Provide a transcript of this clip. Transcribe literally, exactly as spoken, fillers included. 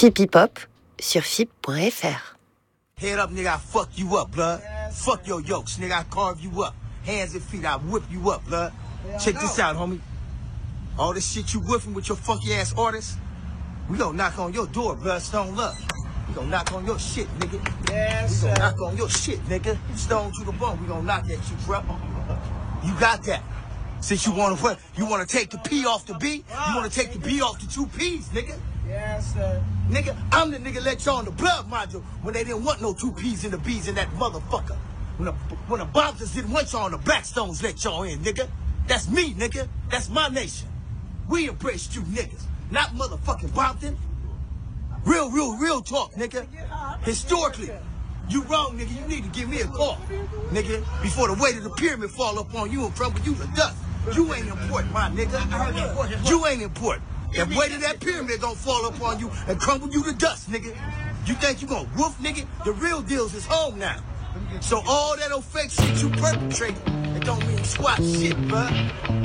F I P Hip Hop sur F I P point F R. Head up, nigga, I fuck you up, blood. Fuck your yokes, nigga, I carve you up. Hands and feet, I whip you up, blood. Check this out, homie. All this shit you whipping with your funky ass artists, we gon' knock on your door, blood, Stone Love. We gon' knock on your shit, nigga. Yes, we gon' sir. knock on your shit, nigga. Stone to the bone, we gon' knock at you, bro. You got that. Since you wanna what? You wanna take the P off the B? You wanna take the B off the two P's, nigga? Yes, sir. Nigga, I'm the nigga let y'all in the blood module when they didn't want no two P's and the B's in that motherfucker. When the when the Bobsters didn't want y'all in the Blackstones let y'all in, nigga. That's me, nigga. That's my nation. We embraced you niggas, not motherfucking Bompton. Real, real, real talk, nigga. Historically, you wrong, nigga. You need to give me a call, nigga, before the weight of the pyramid fall up on you and crumble you to dust. You ain't important, my nigga. You ain't important. The weight of that pyramid gonna fall up on you and crumble you to dust, nigga. You think you gonna woof, nigga? The real deals is home now. So all that old fake shit you perpetrating, it don't mean squat shit, bruh.